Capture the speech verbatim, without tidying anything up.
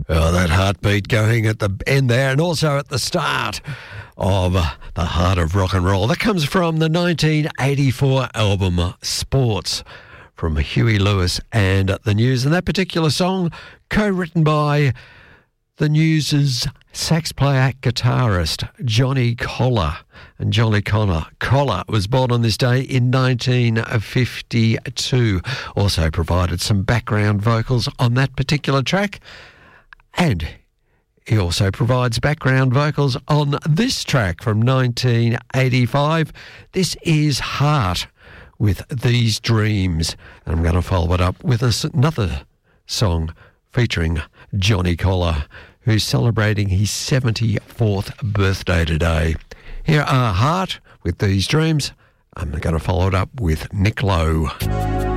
Oh, that heartbeat going at the end there and also at the start of uh, The Heart of Rock and Roll. That comes from the nineteen eighty-four album Sports from Huey Lewis and The News. And that particular song, co-written by The News' sax player guitarist Johnny Collar. And Johnny Connor Collar was born on this day in nineteen fifty-two. Also provided some background vocals on that particular track. And he also provides background vocals on this track from nineteen eighty-five. This is Heart with These Dreams. And I'm going to follow it up with another song featuring Johnny Collar, who's celebrating his seventy-fourth birthday today. Here are Heart with These Dreams. I'm going to follow it up with Nick Lowe.